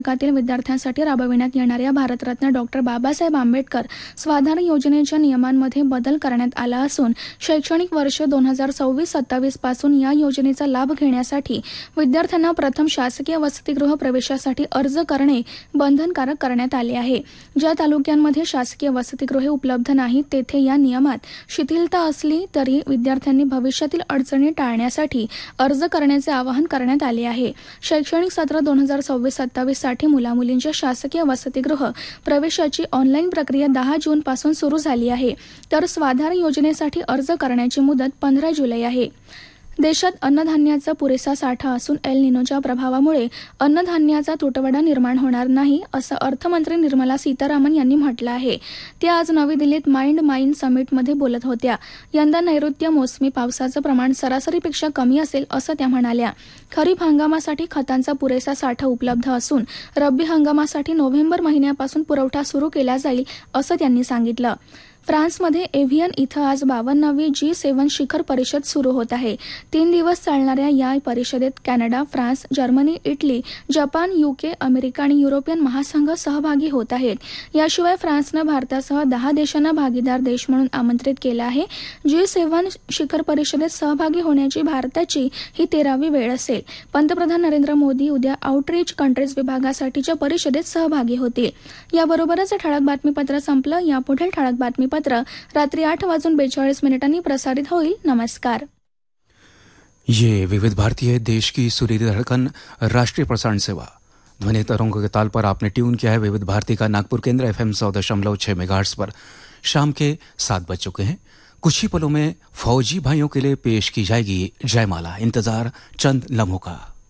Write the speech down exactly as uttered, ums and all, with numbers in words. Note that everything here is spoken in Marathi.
वर्गातील विद्यार्थ्यांसाठी राबविण्यात येणाऱ्या भारतरत्न डॉक्टर बाबासाहेब आंबेडकर स्वाधार योजनेच्या नियमांमध्ये बदल करण्यात आला असून शैक्षणिक वर्ष दोन हजार सव्वीस सत्तावीस पासून या योजनेचा लाभ घेण्यासाठी विद्यार्थ्यांना प्रथम शासकीय वसतिगृह प्रवेशासाठी अर्ज करणे बंधनकारक करण्यात आले आहे. ज्या तालुक्यांमध्ये शासकीय वसतिगृहे उपलब्ध नाहीत तेथे या नियमात शिथिलता असली तरी विद्यार्थ्यांनी भविष्यातील अडचणी टाळण्यासाठी अर्ज करण्याचे आवाहन करण्यात आले आहे. शैक्षणिक सत्र दोन हजार सव्वीस सत्तावीस साठी मुलामुलींच्या शासकीय वसतिगृह प्रवेशाची ऑनलाईन प्रक्रिया दहा जून पासून सुरू झाली आहे, तर स्वाधार योजनेसाठी अर्ज करण्याची मुदत पंधरा जुलै आहे. देशात अन्नधान्याचा पुरेसा साठा असून एल निनोच्या प्रभावामुळे अन्नधान्याचा तुटवडा निर्माण होणार नाही असं अर्थमंत्री निर्मला सीतारामन यांनी म्हटलं आहे. त्या आज नवी दिल्लीत माइंड माइन समिटमध्ये बोलत होत्या. यंदा नैऋत्य मोसमी पावसाचं प्रमाण सरासरीपेक्षा कमी असेल असं त्या म्हणाल्या. खरीप हंगामासाठी खतांचा पुरेसा साठा उपलब्ध असून रब्बी हंगामासाठी नोव्हेंबर महिन्यापासून पुरवठा सुरू केला जाईल असं त्यांनी सांगितलं. फ्रान्समध्ये एव्हियन इथं आज बावन्नावी जी सेव्हन शिखर परिषद सुरू होत आहे. तीन दिवस चालणाऱ्या या परिषदेत Canada, France, Germany, Italy, Japan, UK, America आणि युरोपियन महासंघ सहभागी होत आहेत. याशिवाय फ्रान्सनं भारतासह दहा देशांना भागीदार देश म्हणून आमंत्रित केलं आहे. जी सेव्हन शिखर परिषदेत सहभागी होण्याची भारताची ही तेरावी वेळ असेल. पंतप्रधान नरेंद्र मोदी उद्या आउटरीच कंट्रीज विभागासाठीच्या परिषदेत सहभागी होतील. याबरोबरच ठळक बातमीपत्र संपलं. यापुढील ठळक बातमी पत्र रात्री आठ वाजून बेचाळीस मिनिटांनी प्रसारित होईल. नमस्कार. ये विविध भारतीय देश की सुरीली धड़कन राष्ट्रीय प्रसारण सेवा ध्वनि तरंगों के ताल पर आपने ट्यून किया है विविध भारती का नागपुर केंद्र एफ एम सौ दशमलव छह मेगाहर्ट्ज पर. शाम के सात बज चुके हैं. कुछ ही पलों में फौजी भाइयों के लिए पेश की जाएगी जयमाला. इंतजार चंद लम्हों का.